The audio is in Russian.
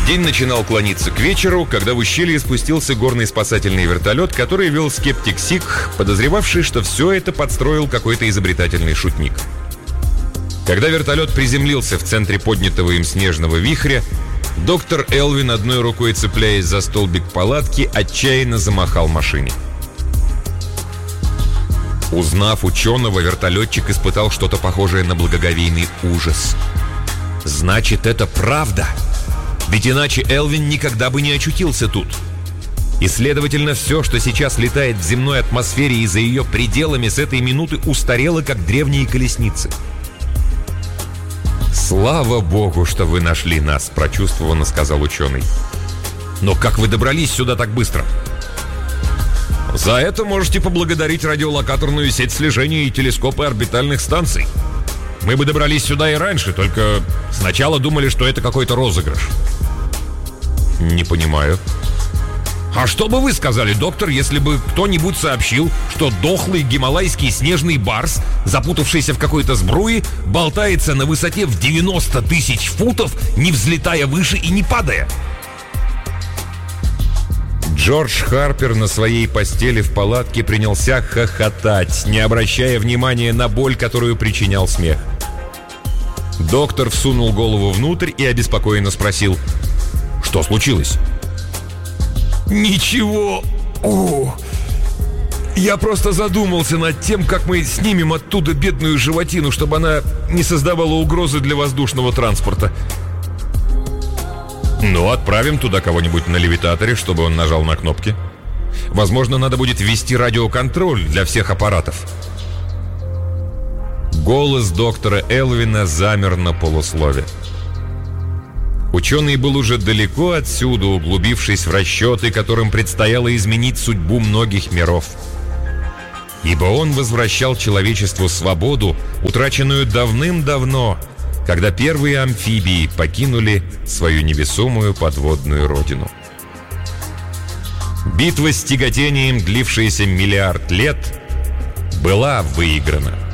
День начинал клониться к вечеру, когда в ущелье спустился горный спасательный вертолет, который вел скептик Сик, подозревавший, что все это подстроил какой-то изобретательный шутник. Когда вертолет приземлился в центре поднятого им снежного вихря, доктор Элвин, одной рукой цепляясь за столбик палатки, отчаянно замахал машине. Узнав ученого, вертолетчик испытал что-то похожее на благоговейный ужас. «Значит, это правда! Ведь иначе Элвин никогда бы не очутился тут. И, следовательно, все, что сейчас летает в земной атмосфере и за ее пределами, с этой минуты устарело, как древние колесницы». «Слава богу, что вы нашли нас», — прочувствованно сказал ученый. «Но как вы добрались сюда так быстро?» «За это можете поблагодарить радиолокаторную сеть слежения и телескопы орбитальных станций. Мы бы добрались сюда и раньше, только сначала думали, что это какой-то розыгрыш». «Не понимаю». «А что бы вы сказали, доктор, если бы кто-нибудь сообщил, что дохлый гималайский снежный барс, запутавшийся в какой-то сбруе, болтается на высоте в 90 тысяч футов, не взлетая выше и не падая?» Джордж Харпер на своей постели в палатке принялся хохотать, не обращая внимания на боль, которую причинял смех. Доктор всунул голову внутрь и обеспокоенно спросил: «Что случилось?» «Ничего. Я просто задумался над тем, как мы снимем оттуда бедную животину, чтобы она не создавала угрозы для воздушного транспорта». «Ну, отправим туда кого-нибудь на левитаторе, чтобы он нажал на кнопки. Возможно, надо будет ввести радиоконтроль для всех аппаратов». Голос доктора Элвина замер на полуслове. Ученый был уже далеко отсюда, углубившись в расчеты, которым предстояло изменить судьбу многих миров. Ибо он возвращал человечеству свободу, утраченную давным-давно, когда первые амфибии покинули свою невесомую подводную родину. Битва с тяготением, длившаяся миллиард лет, была выиграна.